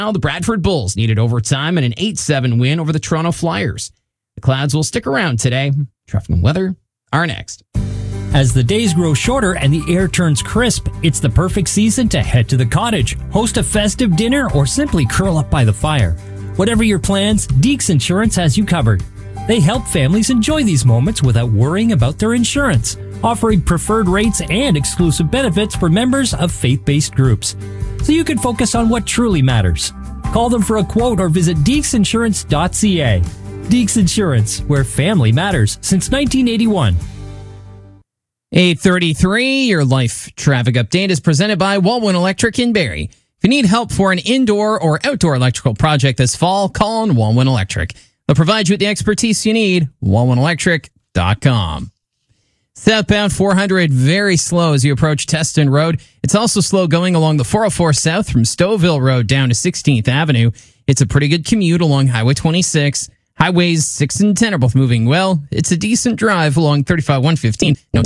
the Bradford Bulls needed overtime and an 8-7 win over the Toronto Flyers. The Clouds will stick around today. Traffic and weather are next. As the days grow shorter and the air turns crisp, it's the perfect season to head to the cottage, host a festive dinner, or simply curl up by the fire. Whatever your plans, Deeks Insurance has you covered. They help families enjoy these moments without worrying about their insurance, offering preferred rates and exclusive benefits for members of faith-based groups, so you can focus on what truly matters. Call them for a quote or visit deeksinsurance.ca. Deeks Insurance, where family matters since 1981. 8:33, your life traffic update is presented by Walwyn Electric in Barrie. If you need help for an indoor or outdoor electrical project this fall, call on Walwyn Electric. They'll provide you with the expertise you need. WalwynElectric.com. Southbound 400, very slow as you approach Teston Road. It's also slow going along the 404 South from Stouffville Road down to 16th Avenue. It's a pretty good commute along Highway 26. Highways 6 and 10 are both moving well. It's a decent drive along 35-115. No